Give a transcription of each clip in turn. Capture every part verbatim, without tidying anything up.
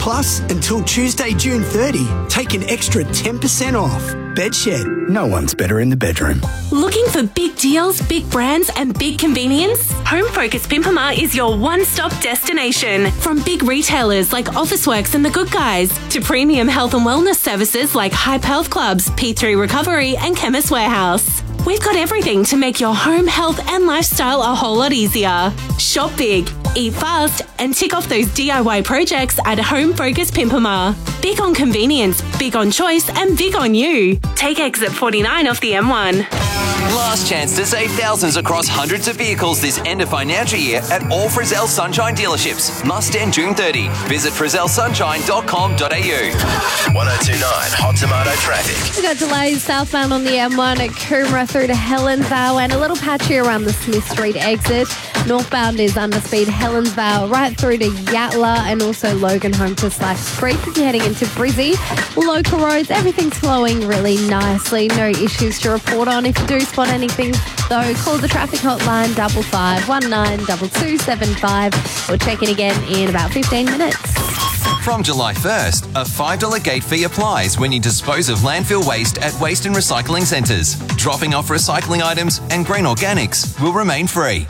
Plus, until Tuesday, June thirtieth, take an extra ten percent off. Bedshed. No one's better in the bedroom. Looking for big deals, big brands and big convenience? Home Focus Pimpama is your one-stop destination. From big retailers like Officeworks and The Good Guys to premium health and wellness services like Hype Health Clubs, P three Recovery and Chemist Warehouse. We've got everything to make your home, health and lifestyle a whole lot easier. Shop big, eat fast and tick off those D I Y projects at Home Focus Pimpama. Big on convenience, big on choice and big on you. Take exit forty-nine off the M one. Last chance to save thousands across hundreds of vehicles this end of financial year at all Frizzell Sunshine dealerships. Must end June thirtieth. Visit frizzell sunshine dot com dot a u. one oh two point nine Hot Tomato traffic. We got delays southbound on the M one at Coomera through to Helensvale and a little patchy around the Smith Street exit. Northbound is under speed Helensvale right through to Yatla and also Logan home to Slash Creek if you're heading into Brizzy. Local roads, everything's flowing really nicely. No issues to report on. If you do spot anything, though, call the traffic hotline double five one nine double two seven five or check in again in about fifteen minutes. From July first, a five dollars gate fee applies when you dispose of landfill waste at waste and recycling centres. Dropping off recycling items and green organics will remain free.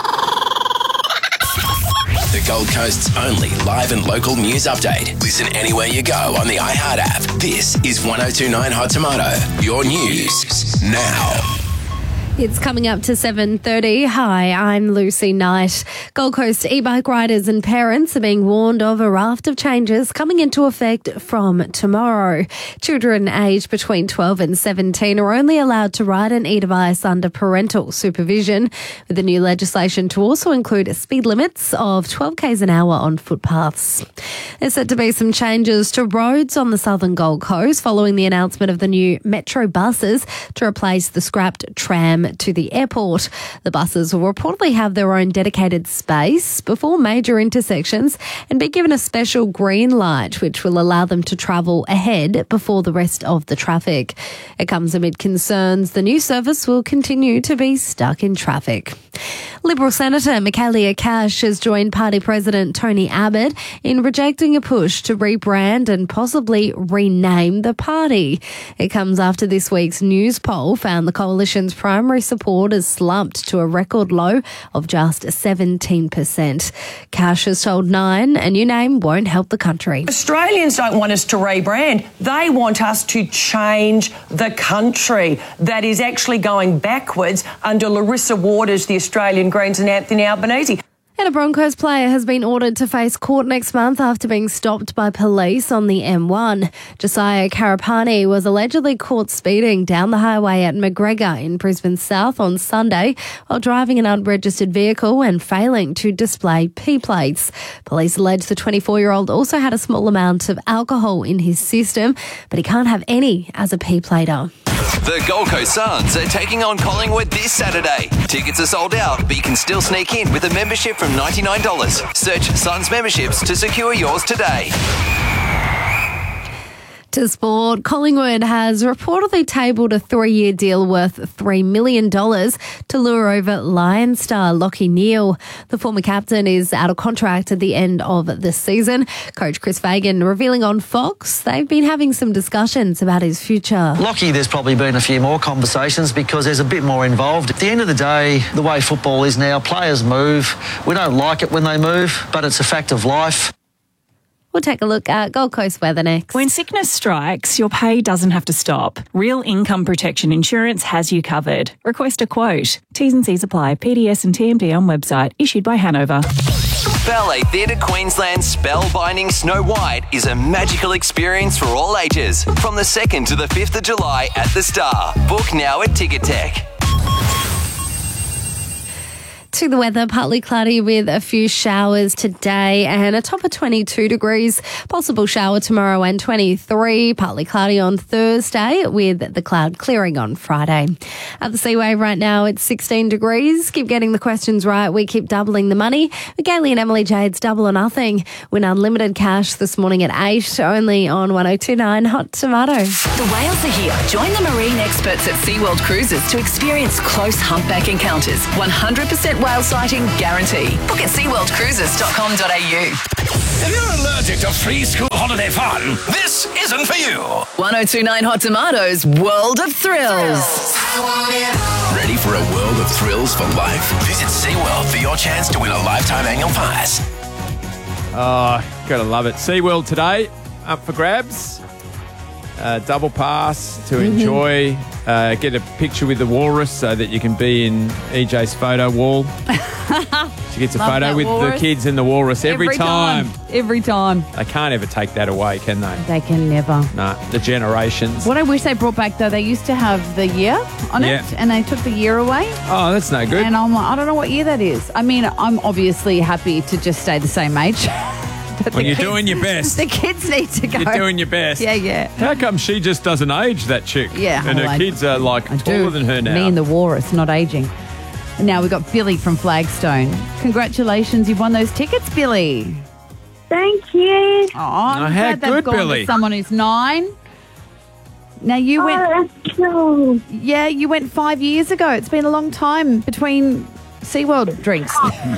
The Gold Coast's only live and local news update. Listen anywhere you go on the iHeart app. This is one oh two point nine Hot Tomato. Your news now. It's coming up to seven thirty. Hi, I'm Lucy Knight. Gold Coast e-bike riders and parents are being warned of a raft of changes coming into effect from tomorrow. Children aged between twelve and seventeen are only allowed to ride an e-device under parental supervision, with the new legislation to also include speed limits of twelve kays an hour on footpaths. There's set to be some changes to roads on the southern Gold Coast following the announcement of the new Metro buses to replace the scrapped tram to the airport. The buses will reportedly have their own dedicated space before major intersections and be given a special green light which will allow them to travel ahead before the rest of the traffic. It comes amid concerns the new service will continue to be stuck in traffic. Liberal Senator Michaelia Cash has joined Party President Tony Abbott in rejecting a push to rebrand and possibly rename the party. It comes after this week's news poll found the coalition's primary support has slumped to a record low of just seventeen percent. Cash has told Nine a new name won't help the country. Australians don't want us to rebrand. They want us to change the country that is actually going backwards under Larissa Waters, the Australian Greens, and Anthony Albanese. And a Broncos player has been ordered to face court next month after being stopped by police on the M one. Josiah Karapani was allegedly caught speeding down the highway at McGregor in Brisbane South on Sunday while driving an unregistered vehicle and failing to display P plates. Police allege the twenty-four-year-old also had a small amount of alcohol in his system, but he can't have any as a P plater. The Gold Coast Suns are taking on Collingwood this Saturday. Tickets are sold out, but you can still sneak in with a membership from ninety-nine dollars. Search Suns memberships to secure yours today. To sport, Collingwood has reportedly tabled a three-year deal worth three million dollars to lure over Lion star Lachie Neale. The former captain is out of contract at the end of the season. Coach Chris Fagan revealing on Fox they've been having some discussions about his future. Lachie, there's probably been a few more conversations because there's a bit more involved. At the end of the day, the way football is now, players move. We don't like it when they move, but it's a fact of life. We'll take a look at Gold Coast weather next. When sickness strikes, your pay doesn't have to stop. Real Income Protection Insurance has you covered. Request a quote. T's and C's apply. P D S and T M D on website. Issued by Hanover. Ballet Theatre Queensland's spellbinding Snow White is a magical experience for all ages. From the second to the fifth of July at the Star. Book now at Ticket Tech. To the weather, partly cloudy with a few showers today and a top of twenty-two degrees. Possible shower tomorrow and twenty-three. Partly cloudy on Thursday with the cloud clearing on Friday. At the Seaway right now, it's sixteen degrees. Keep getting the questions right. We keep doubling the money. With Gailey and Emily Jade's Double or Nothing. Win unlimited cash this morning at eight, only on one oh two point nine Hot Tomato. The whales are here. Join the marine experts at SeaWorld Cruises to experience close humpback encounters. one hundred percent whale sighting guarantee. Book at sea world cruises dot com dot a u. If you're allergic to free school holiday fun, this isn't for you. ten twenty-nine Hot Tomatoes World of Thrills. Ready for a world of thrills for life? Visit SeaWorld for your chance to win a lifetime annual pass. Oh, gotta love it. SeaWorld today, up for grabs. Uh, double pass to Mm-hmm. enjoy. Uh, get a picture with the walrus so that you can be in E J's photo wall. She gets a Love photo that with walrus. the kids and the walrus every, Every time. time. Every time. They can't ever take that away, can they? They can never. Nah, the generations. What I wish they brought back, though, they used to have the year on Yeah. it, and they took the year away. Oh, that's no good. And I'm like, I don't know what year that is. I mean, I'm obviously happy to just stay the same age. But Well, the you're kids- doing your best. The kids need to go. You're doing your best. Yeah, yeah. How come she just doesn't age, that chick? Yeah, And well, her I- kids are like I taller do. than her now. Me and the walrus, not aging. And now we've got Billy from Flagstone. Congratulations, you've won those tickets, Billy. Thank you. Oh, I'm Oh, how glad they've good, gone Billy. to someone who's nine. Now you went. Oh, that's cool. Yeah, you went five years ago. It's been a long time between SeaWorld drinks.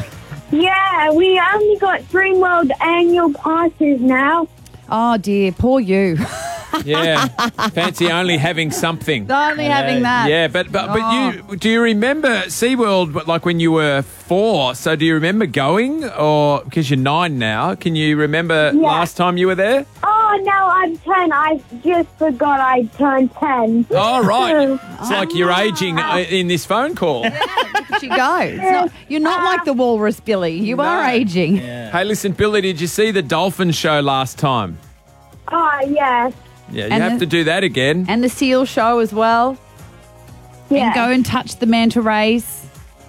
Yeah, we only got Dreamworld annual passes now. Oh dear, poor you. Yeah, fancy only having something. Only having that. Yeah, but but, Oh. but you do you remember SeaWorld but like when you were four? So do you remember going, or because you're nine now? Can you remember Yeah. last time you were there? Oh, no, I'm ten. I just forgot I turned ten. Oh right, it's like you're aging uh, in this phone call. Look at you go. It's not, you're not like the walrus, Billy. You are aging. Hey, listen, Billy, did you see the dolphin show last time? Oh, yes. Yeah, you And have the- to do that again. And the seal show as well. Yeah. And go and touch the manta rays.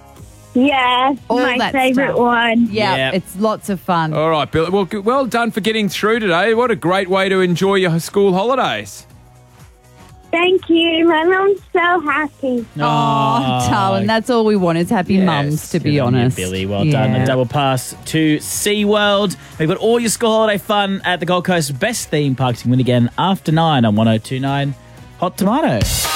Yeah, All my that favourite stuff. one. Yeah, Yep. it's lots of fun. All right, Billy. Well, g- well done for getting through today. What a great way to enjoy your school holidays. Thank you. My mum's so happy. Oh, darling, that's all we want is happy mums, to be Good on you, honest. Billy. Well done. Yeah. A double pass to SeaWorld. We've got all your school holiday fun at the Gold Coast best theme parks. You can win again after nine on ten twenty-nine Hot Tomatoes.